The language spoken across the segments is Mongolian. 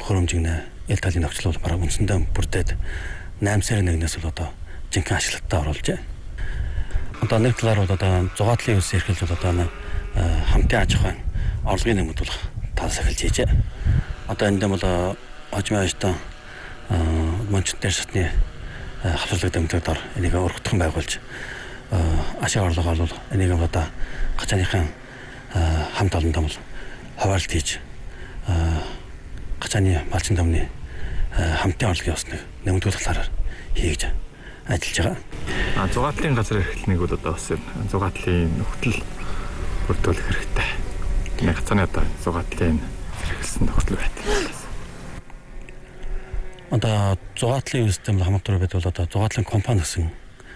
төхөөрөмжийн ил талын нөхцөл бол бараг үндсэндээ бүрдээд 8 сарын 1-ээс бол одоо жинхэнэ ашиглалтад оруулжээ. Одоо нэг талаар бол одоо зугаатлын ус эрхэлж бол одоо хамтын аж ахуйн орлогын нэмэгдүүлэх талаас эхэлж хийжээ. Одоо энэ дэм бол хожим аажтаа мончт дээр шатны хавцлаг дэмжлэгдээр энийг өргөдгөн байгуулж ашиг орлого бол энийг одоо гачааныхын хамт олондоо бол хуваалт хийж гачааны малчин дэвний хамтын орлогын усны нэмэгдүүлэх талаар хийж ажиллаж байгаа. Зугаатлын газар эрхлэлнийг бол одоо бас зугаатлын нөхцөл бүрдүүлэх хэрэгтэй. Нэг гацааны одоо зугаатлын хэрэгэлсэн нөхцөл байдал. Одоо зугаатлын систем хамтар бид бол одоо зугаатлын компани гэсэн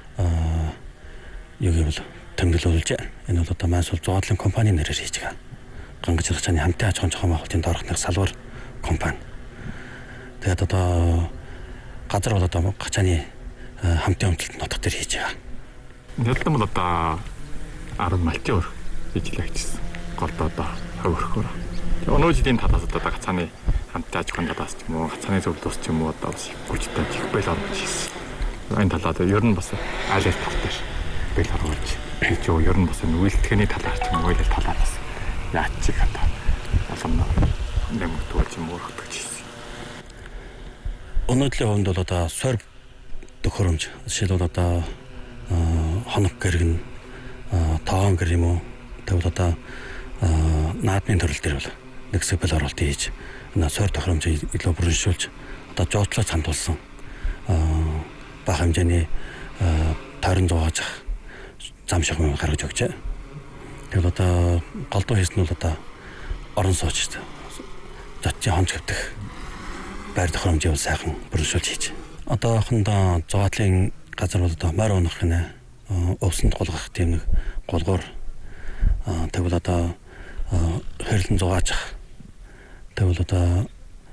юу гэвэл тэмдэглүүлж энэ бол одоо маань зугаатлын компани нэрээр хийж байгаа. Гангаж гачааны хамтын аж ахуйн зохион байгуулалтын доорхны салбар компани. Тэгээд одоо газар бол одоо гачааны хамтын өмчлөлт нутаг дээр хийж байгаа. Нэлээд бол одоо 10 малчин өрх хийжлэгчсэн. Голдоо одоо хувь өрхөөр. Өнөө жилийн талаас одоо гацааны хамтын аж ахуйн талаас ч юм уу, гацааны зөвлөлт ч юм уу одоо бас гүцтэй жигбэл оруулж хийсэн. Энэ талаад ер нь бас аль аль тал дээр бэл оруулж хийж юу ер нь бас үйлдэхний талаар ч юм уу, үйлдэл талаар бас яаж ч одоо олон нэмэгдүүлж юм өргөдөж хийсэн. Өнөөдрийн хувьд бол одоо сорь төхөөрөмж жишээлбэл одоо хоног гэргэн тоон гэр юм уу тэгвэл одоо наадмын төрөл дээр бол нэг сэбэл оролт хийж энэ сорь төхөөрөмжийг илүү бүрэншүүлж одоо жоочлоо хандуулсан бага хэмжээний тойрон зугааж зам шиг юм гаргаж өгчээ. Тэгвэл одоо голдуу хийсэн нь бол одоо орон сууч зочдын хонж хэвдэх байр төхөөрөмжийг сайхан бүрэншүүлж хийж. Одоохондоо зугаатлын газар бол одоо морь унах гинэ өвсөнд гулгах тийм нэг гулгуур тэгвэл одоо хэрлэн зугааж тэгвэл одоо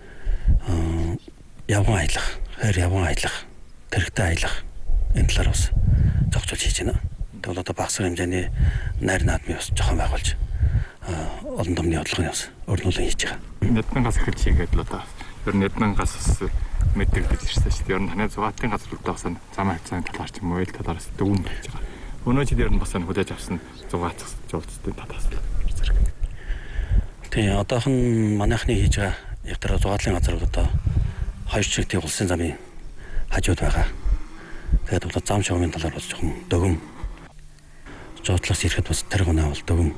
явган аялах, хэр явган аялах, тэрэгтэй аялах энэ талаар бас зохицуулж хийж байна. Тэгвэл одоо багас хэмжээний найр наадмын бас зохион байгуулж олон домны бодлогын бас өрнүүлэн хийж байгаа. Нэдмэн газ эхэлж хийгээд л одоо ер нь нэдмэн газ мэдээлж ирсэн шүү дээ. Ер нь таны зугаалтын газруудаа бас зам хавцааны талаар ч юм уу, ил талаараас дөвөн байж байгаа. Өнөө жил ер нь бас хүлээж авсан зугаалт жуулчдын талаас зэрэг. Тийм, одоохон манайхны хийж байгаа явтар зугаалын газар бол одоо хоёр чигтийн улсын замын хажууд байгаа. Тэгээд бол зам шугамын талаар бол жоохон дөгөм. Жуутлаас ирэхэд бас тэр гонаа бол дөгөм.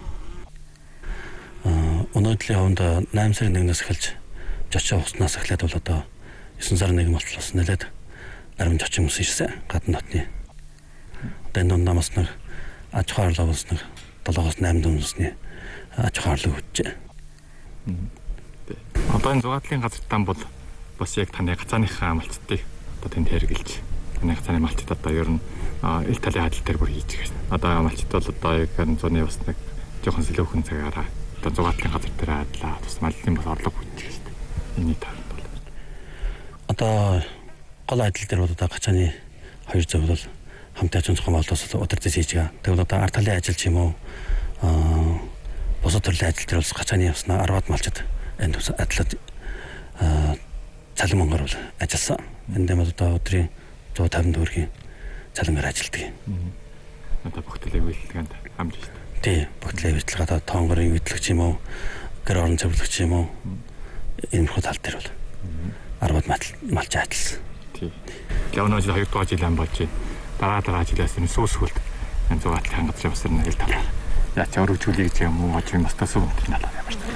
Өнөөдрийн хувьд 8 сарын 1-ээс эхэлж жочоо хуснаас эхлээд бол одоо 9 сарын 1 болтлоос нэлээд нарийн зочин ус ирсэн гадна хотны. Одоо энэ намаас нэг аж ахуйн орлого ус нэг 7-8 тонн усны аж ахуйн орлого өгчээ. Одоо энэ зугаатлын газартаа бол бас яг таны гацааныхаа малчдыг одоо тэнд хэрэгжилж таны гацааны малчд одоо ер нь ил талын хадал дээр бүр хийж гээс. Одоо малчд бол одоо яг зуны бас нэг жоохон сэлүүхэн цагаараа одоо зугаатлын газар дээр хадлаа бас малын бас орлого өгч гээс. Эний таард бол одоо гол адил дээр бол одоо гачааны хоёр зөв бол хамтын аж ахуйн зохион байгуулалтаас удирдах хийж байгаа. Тэгвэл одоо ард талын ажил ч юм уу бусад төрлийн ажил дээр бол гачааны явснаа 10-аад малчд энэ адилад цалин мөнгөөр бол ажилласан. Энд дэм одоо өдрийн 150 төгрөгийн цалингаар ажилладаг. Одоо бүгдээ үйлдэлгэнд хамж байна. Тий, бүгдээ үйлдэлгээ одоо тоongорын үйлдэлч юм уу, гэр орон зөвлөгч юм уу энэ хүү тал дээр бол 10-аад малч ажилласан. Тий. Лавнож 2 дугаар жил ам болж байна. Дараа жилээс энэ сүүсгүүлд энэ зугаалт хангаж явсан нэг талаар. Яач өргөжүүлэх гэж юм уу, ажиг мастаас үг талаар ямар ч.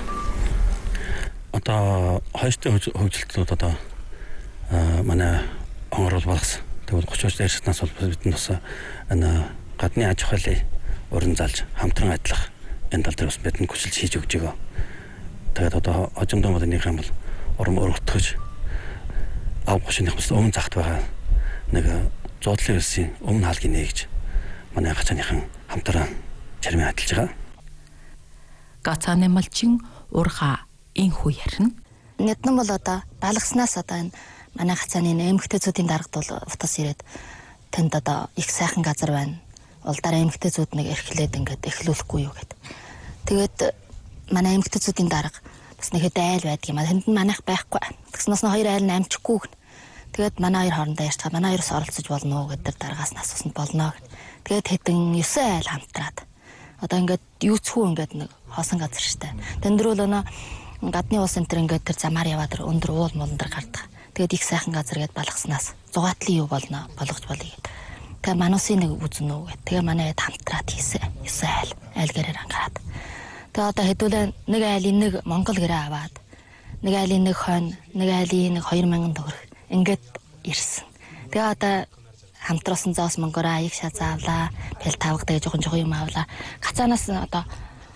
Одоо хойштой хөгжилтүүд одоо манай хонгорол багс тэгвэл 30-аас дээш нас бол бидэнд бас энэ гадны аж ахуйлын уран залж хамтран ажиллах энэ тал дээр бас бидэнд хүсэлж хийж өгч байгаа. Тэгээд одоо хожимдоо бол энийх юм бол уран өргөтгөж ав гошиных бас өмнө загт байгаа нэг зуудлын үлсийн өмнө хаалгыг нээгж манай гацааныхан хамтран чармын ажиллаж байгаа. Гацааны малчин урха инхүү ярина. Нэднэн бол одоо балгаснаас одоо энэ манай гацааны эмэгтэйчүүдийн дарагт бол утас ирээд тэнд одоо их сайхан газар байна. Улдаараа эмэгтэйчүүд нэг эрхлээд ингээд эхлүүлэхгүй юу гэд. Тэгээд манай эмэгтэйчүүдийн дарга бас нэхэд айл байдаг юм а. Тэнд нь манайх байхгүй. Тэгснээс нь хоёр айл нь амжихгүй гэнэ. Тэгээд манай хоёр хоорондоо ярьж байгаа. Манай хоёроос оролцож болно уу гэдэг дараагаас нь асуусан болно гэнэ. Тэгээд хэдэн 9 айл хамтраад одоо ингээд юуцхүү ингээд нэг хоосон газар штэ. Тэндрүүл өнөө гадны уус энэ төр ингээд тэр замаар яваад тэр өндөр уул мундар гардаг. Тэгээд их сайхан газар гээд балгаснаас зугаатлын юу болно болгож болъё гэд. Тэгээ мануусын нэг үзэн үү гэд. Тэгээ манай хэд хамтраад хийсэн. 9 айл гэрээр ангараад. Тэгээ одоо хэдүүлээ нэг айлын нэг Монгол гэрээ аваад нэг айлын нэг хойно нэг айлын нэг 2000 төгрөг ингээд ирсэн. Тэгээ одоо хамтруусан зоос мөнгөөр аяг шазаавлаа. Бэл тавгадаг жоохон юм авлаа. Гацаанаас одоо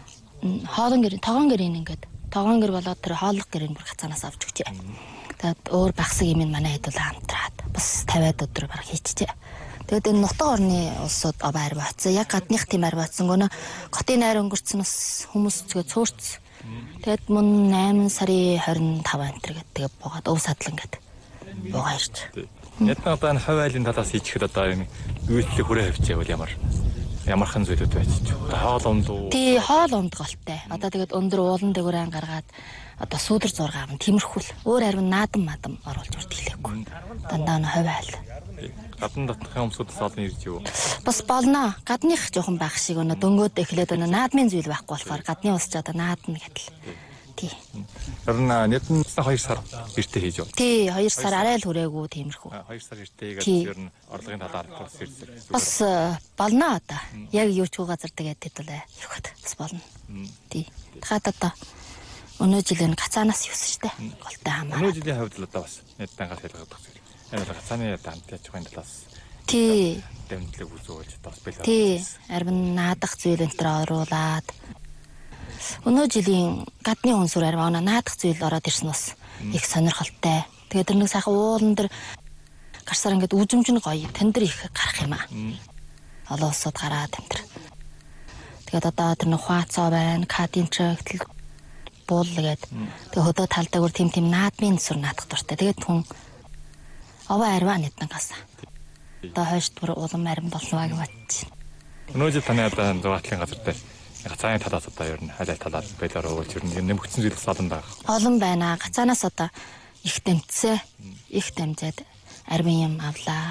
хоолон гэр тогоон гэрийн ингээд тогоон гэр болоод тэр хооллох гэрийн бүр гацаанаас авч өгчээ. Тэгээд өөр багсаг юм манай хэдүүл хамтраад бас 50-аад өдөр баг хийчихжээ. Тэгээд энэ нутаг орны улсууд аваар бацсан. Яг гадных тийм ар бацсан гэнэ. Готын найр өнгөрцөн бас хүмүүс зөг цөөрц. Тэгээд мөн 8 сарын 25 энэ гэдэг тэгээд буугаад өв садлан гэдэг. Буугаа ирж. Ядна одоо энэ хавь айлын талаас хийчихэд одоо юм үйлчлэг хүрээ хөвчээвэл ямархан зүйлүүд байж. Хоол унд. Тий, хоол унд голтой. Одоо тэгээд өндөр уулан дээгүүрэн гаргаад одоо сүүдэр зураг аван тиймэрхүүл. Өөр харин наадам мадам оруулж үртгэлээгүй. Дандаа нь хавь айл. Гадна дотнохын хүмүүсээс олон ирж юу? Бас болно. Гадных жоохон байх шиг өнө дөнгөөд эхлээд өнө наадмын зүйл байхгүй болохоор гадны улс ч одоо наадна гэдэл. Тий. Харин нэдэн 2 сар эртээ хийж юу? Тий, 2 сар арай л хүрээгүй тиймэрхүү. 2 сар эртээ игээд ер нь орлогын талаар бас ирсэн. Бас болно одоо. Яг юу ч газар тэгээд хэдүүлээ. Явахад бас болно. Тий. Дахиад одоо өнөө жилийн гацаанаас юусэн штэ. Голтой хамаа. Өнөө жилийн хувьд л одоо бас нэдэн гал хэлгэх зүйл. Энэ гацааны дамт яжхын талаас. Тий. Дэмтлэг үзүүлж бас бэлээ. Тий. Арвин наадах зүйл энэ төр оруулаад өнөө жилийн гадны хүнсүр арваа наадах зүйл ороод ирсэн бас их сонирхолтой. Тэгээд тэр нэг сайхан уулан дээр гарсаар ингээд үжимж нь гоё. Тэн дээр их гарах юм аа. Олон улсууд гараад тэн дээр. Тэгээд одоо тэр нэг хуацаа байна, кадин чагтл буул гээд тэгээд хөдөө талдаг бүр тим наадмын сүр наадах дуртай. Тэгээд хүн аваа арваа нэдэн гасаа. Одоо хойш бүр улам арим болноо гэж бодчих. Өнөө жил таны одоо зугаатлын газар дээр гацааны талаас одоо ер нь хайлт талаар байлаар өгүүлж ер нь нэмэгдсэн зүйлс олон байгаа. Олон байна. Гацаанаас одоо их дэмцээ, их дэмжээд армын юм авлаа.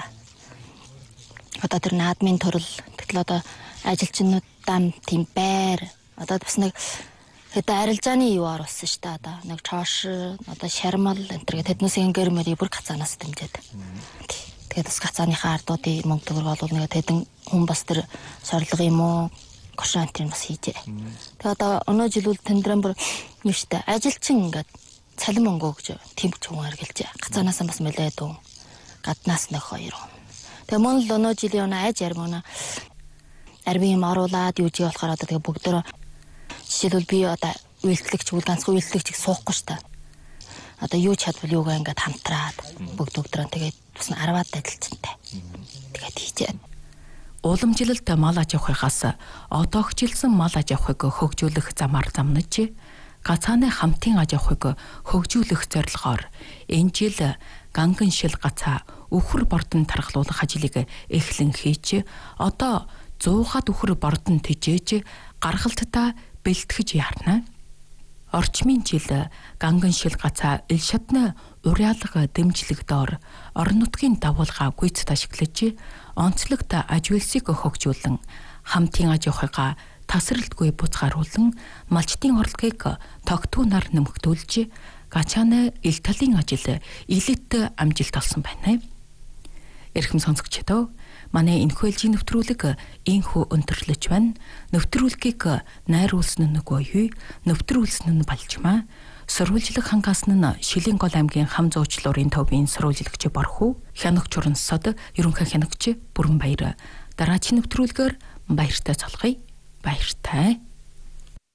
Одоо тэр наадмын төрөл тэгэл одоо ажилчнуудаа тийм байр одоо бас нэг хэдэ арилжааны юу оруулсан шүү дээ. Одоо нэг чоош одоо шармал энэ төр тэднээс ингээр мөрий бүр гацаанаас дэмжээд. Тэгээд бас гацааныхаа ардуудын мөнгө төгрөг олвол нэг хэдэн хүн бас тэр сорлого юм уу гошаантрын бас хийжээ. Тэгээд одоо өнөө жилүүл тэндрэн бүр юу штэ ажилчин ингээд цалин мөнгө өгж тэмч хүн харгалж гацаанаас бас мөлөөд үү. Гаднаас нэг 2 хүн. Тэгээд мөн л өнөө жилийн айж армына армын юм оруулаад юу жий болохоор одоо тэгээд бүгдөө жишээлбэл би одоо үйлчлэгч үл ганцхан үйлчлэгч их суухгүй штэ. Одоо юу чадвал юугаа ингээд хамтраад бүгдөө тэгээд бас 10-аад ажилчинтай. Тэгээд хийжээ. Уламжлалт мал аж ахуйгаас одоогчлсон мал аж ахуйг хөгжүүлэх замаар замнаж гацааны хамтын аж ахуйг хөгжүүлэх зорилгоор энэ жил ганган шил гацаа өхөр бордон тархлуулах ажлыг эхлэн хийж одоо 100-аад өхөр бордон тижээж гаргалтаа бэлтгэж яарна. Орчмын жил ганган шил гацаа ил шатны уриалга дэмжлэг доор орон нутгийн давуулга гүйцэд ашиглаж онцлогт аж үйлсийг хөгжүүлэн хамтын аж ахуйга тасралтгүй буцааруулан малчтын орлогыг тогтвороор нэмэгдүүлж гачааны ил талын ажил илэт амжилт олсон байна. Эрхэм сонсогчдоо манай энэхүү ээлжийн нэвтрүүлэг инхүү өндөрлөж байна. Нэвтрүүлгийг найруулсан нь үгүй, нэвтрүүлсэн нь балжмаа. Сурвалжлах хангасан нь Шилэнгол аймгийн хам зуучлуурын төвийн сурвалжлагч Борхуу, хянагч Урансод, ерөнхий хянагч Бүрэнбаяр. Дараагийн нэвтрүүлгээр баяртай цолгоё. Баяртай.